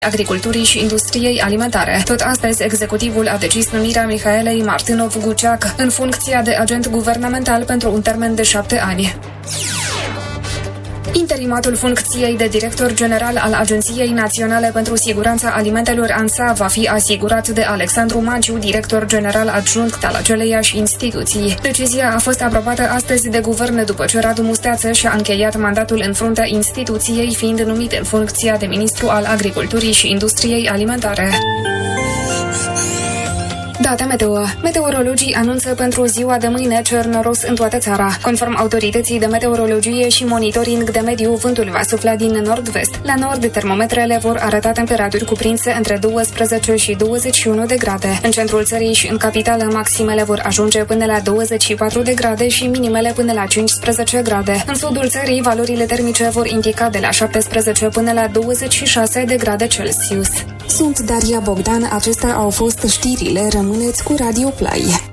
Agriculturii și Industriei Alimentare. Tot astăzi, executivul a decis numirea Mihaelei Martynov-Guceac în funcția de agent guvernamental pentru un termen de 7 ani. Interimatul funcției de director general al Agenției Naționale pentru Siguranța Alimentelor ANSA va fi asigurat de Alexandru Manciu, director general adjunct al aceleiași instituții. Decizia a fost aprobată astăzi de guvern după ce Radu Musteață și-a încheiat mandatul în fruntea instituției, fiind numit în funcția de ministru al Agriculturii și Industriei Alimentare. Date meteo. Meteorologii anunță pentru ziua de mâine cer noros în toată țara. Conform autorității de meteorologie și monitoring de mediu, vântul va sufla din nord-vest. La nord, termometrele vor arăta temperaturi cuprinse între 12 și 21 de grade. În centrul țării și în capitală, maximele vor ajunge până la 24 de grade și minimele până la 15 grade. În sudul țării, valorile termice vor indica de la 17 până la 26 de grade Celsius. Sunt Daria Bogdan, acestea au fost știrile. Rămâneți cu Radio Play.